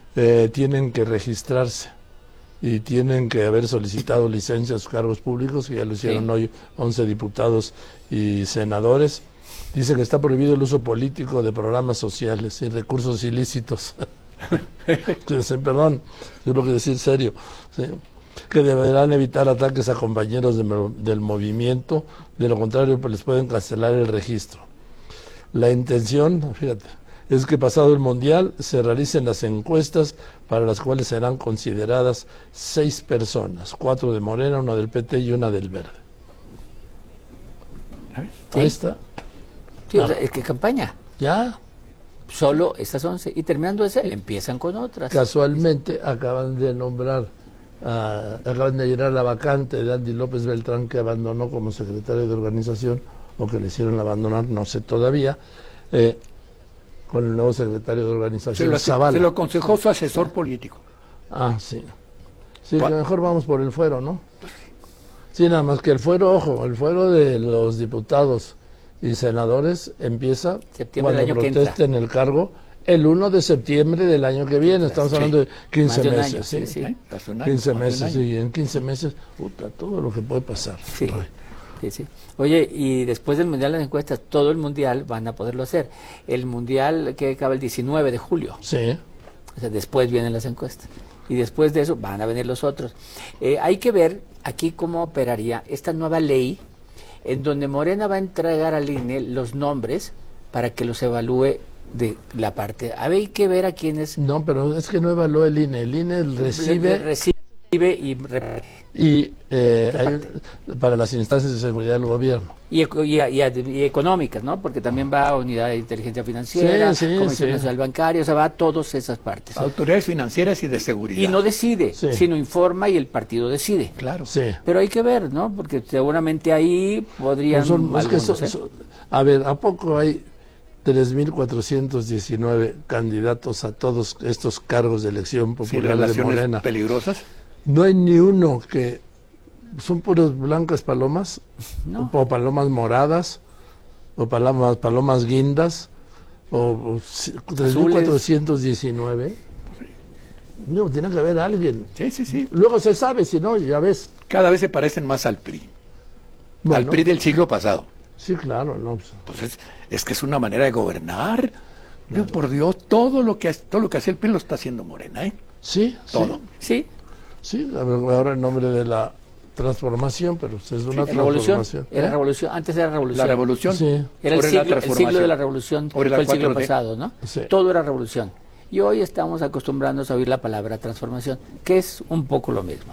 tienen que registrarse y tienen que haber solicitado licencia a sus cargos públicos, que ya lo hicieron Sí. hoy 11 diputados y senadores. Dice que está prohibido el uso político de programas sociales y recursos ilícitos. Perdón, yo lo que decir serio. Sí. Que deberán evitar ataques a compañeros del movimiento, de lo contrario pues les pueden cancelar el registro. La intención, fíjate, es que pasado el Mundial se realicen las encuestas para las cuales serán consideradas 6 personas, 4 de Morena, 1 del PT y 1 del Verde. Sí. Ahí está. Sí, o sea, es que campaña. Ya, Solo estas 11. Y terminando esa, empiezan con otras. casualmente acaban de nombrar, acaban de llenar la vacante de Andy López Beltrán, que abandonó como secretario de organización, o que le hicieron abandonar, no sé todavía, con el nuevo secretario de organización, Zavala. Se lo aconsejó su asesor político. Ah, sí. Sí, que mejor vamos por el fuero, ¿no? Sí, nada más que el fuero, ojo, el fuero de los diputados y senadores empieza Septiembre del cuando año que entra. protesten el cargo el 1 de septiembre del año que viene. Estamos hablando de 15 Más de un meses. año, ¿sí? sí. Hace un año, 15 más de un meses, año. sí, en 15 meses, puta, todo lo que puede pasar. Sí. Ay. Sí, sí. Oye, y después del Mundial las encuestas, todo el Mundial van a poderlo hacer. El Mundial que acaba el 19 de julio. Sí, O sea, después vienen las encuestas. Y después de eso van a venir los otros. Hay que ver aquí cómo operaría esta nueva ley en donde Morena va a entregar al INE los nombres para que los evalúe de la parte. Hay que ver a quiénes no, pero es que no evaluó el INE. El INE recibe y para las instancias de seguridad del gobierno. y económicas, ¿no? Porque también va a Unidad de Inteligencia Financiera, Sí, sí, Comisión sí. Nacional Bancaria, o sea, va a todas esas partes. Autoridades financieras y de seguridad. Y no decide, Sí. sino informa y el partido decide. Claro. Sí. Pero hay que ver, ¿no? Porque seguramente ahí podrían... Pues es que algunos, a ver, ¿a poco hay 3.419 candidatos a todos estos cargos de elección Sin popular de relaciones Morena? peligrosas. No hay ni uno que son puras blancas palomas, No. o palomas moradas, o palomas guindas, o 3.419. No, tiene que haber alguien. Sí, sí, sí. Luego se sabe, si no, ya ves. Cada vez se parecen más al PRI. Al Bueno, PRI del siglo pasado. sí, claro, no. Pues es que es una manera de gobernar. Yo, por Dios, todo lo que hace el PRI lo está haciendo Morena, ¿eh? Sí, Todo. Sí, sí, ahora en nombre de la transformación, pero es una revolución. transformación. Era revolución, antes era revolución. La revolución. Sí. Era Ahora el siglo de la revolución, Ahora fue la el siglo 4D. pasado, ¿no? Sí. Todo era revolución. Y hoy estamos acostumbrándonos a oír la palabra transformación, que es un poco lo mismo.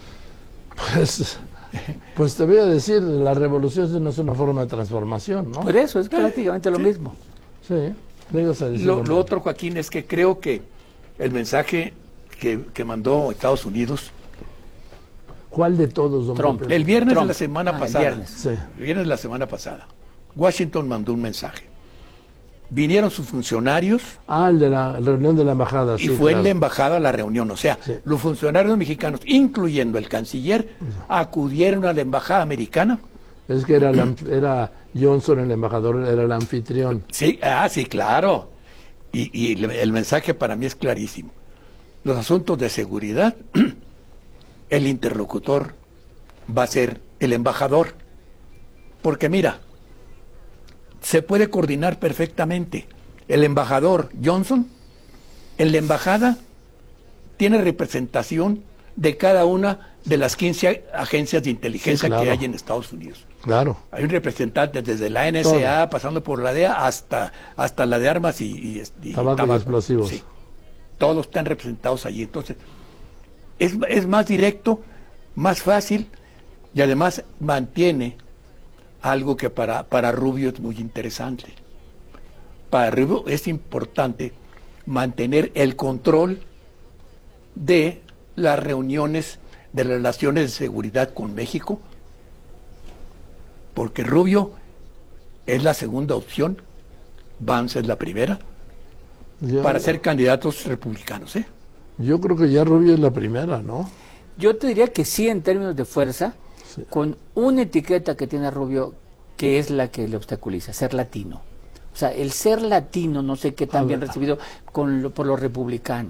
Pues te voy a decir, la revolución no es una forma de transformación, ¿no? Por eso es prácticamente lo mismo. Sí, digas a decir Lo otro, Joaquín, es que creo que el mensaje que mandó Estados Unidos ¿Cuál de todos, don Trump. Pepe? el viernes Trump. de la semana El pasada, viernes. Sí. el viernes de la semana pasada, Washington mandó un mensaje. Vinieron sus funcionarios El de la reunión de la embajada. y sí, fue en claro. la embajada la reunión. O sea, Sí. los funcionarios mexicanos, incluyendo el canciller, acudieron a la embajada americana. Es que era Johnson, el embajador, era el anfitrión. Sí, sí, claro. Y el mensaje para mí es clarísimo. Los asuntos de seguridad, el interlocutor va a ser el embajador. Porque mira, se puede coordinar perfectamente. El embajador Johnson, en la embajada, tiene representación de cada una de las 15 agencias de inteligencia Sí, claro. que hay en Estados Unidos. Claro. Hay un representante desde la NSA, pasando por la DEA, hasta la de armas y Tabaco y explosivos. Sí. Todos están representados allí. Entonces, es más directo, más fácil, y además mantiene algo que para Rubio es muy interesante. Para Rubio es importante mantener el control de las reuniones de relaciones de seguridad con México, porque Rubio es la segunda opción, Vance es la primera, para ser candidatos republicanos, ¿eh? Yo creo que ya Rubio es la primera, ¿no? Yo te diría que sí en términos de fuerza, Sí. con una etiqueta que tiene Rubio, que es la que le obstaculiza, ser latino. O sea, el ser latino, no sé qué tan bien recibido por los republicanos.